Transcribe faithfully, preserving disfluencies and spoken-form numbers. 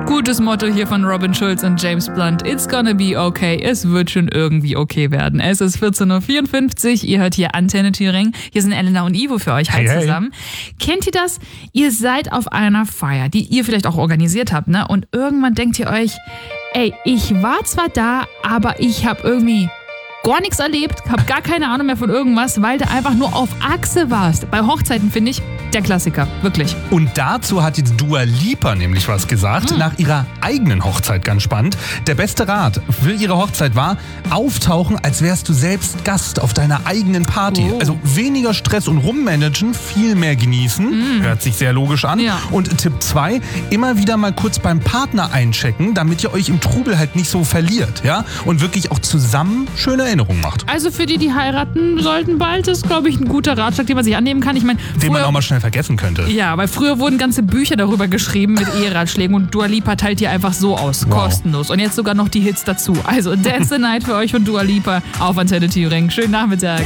Gutes Motto hier von Robin Schulz und James Blunt. It's gonna be okay. Es wird schon irgendwie okay werden. Es ist vierzehn Uhr vierundfünfzig. Ihr hört hier Antenne Thüringen. Hier sind Elena und Ivo für euch. Hi hey, zusammen. Hey. Kennt ihr das? Ihr seid auf einer Feier, die ihr vielleicht auch organisiert habt, ne? Und irgendwann denkt ihr euch, ey, ich war zwar da, aber ich habe irgendwie gar nichts erlebt, hab gar keine Ahnung mehr von irgendwas, weil du einfach nur auf Achse warst. Bei Hochzeiten finde ich der Klassiker, wirklich. Und dazu hat jetzt Dua Lipa nämlich was gesagt, hm. nach ihrer eigenen Hochzeit, ganz spannend. Der beste Rat für ihre Hochzeit war, auftauchen, als wärst du selbst Gast auf deiner eigenen Party. Oh. Also weniger Stress und rummanagen, viel mehr genießen. Hm. Hört sich sehr logisch an. Ja. Und Tipp zwei, immer wieder mal kurz beim Partner einchecken, damit ihr euch im Trubel halt nicht so verliert, ja? Und wirklich auch zusammen schöne Erinnerungen macht. Also für die, die heiraten sollten bald, ist, glaube ich, ein guter Ratschlag, den man sich annehmen kann. Ich meine, den man auch mal schnell vergessen könnte. Ja, weil früher wurden ganze Bücher darüber geschrieben mit Eheratschlägen und Dua Lipa teilt die einfach so aus, wow. kostenlos. Und jetzt sogar noch die Hits dazu. Also Dance the Night für euch von Dua Lipa auf Antenne Thüringen. Schönen Nachmittag.